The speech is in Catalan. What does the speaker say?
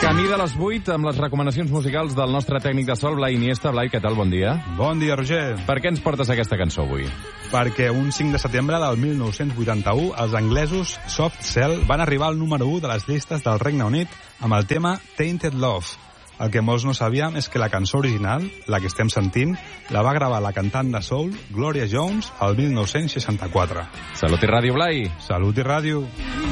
Camí de les 8 amb les recomanacions musicals del nostre tècnic de sol, Blai Iniesta. Blai, què tal? Bon dia. Bon dia, Roger. Per què ens portes aquesta cançó avui? Perquè un 5 de setembre del 1981 els anglesos Soft Cell van arribar al número 1 de les llistes del Regne Unit amb el tema Tainted Love. El que molts no sabíem és que la cançó original, la que estem sentint, la va gravar la cantant de soul Gloria Jones el 1964. Salut i ràdio, Blai. Salut i ràdio.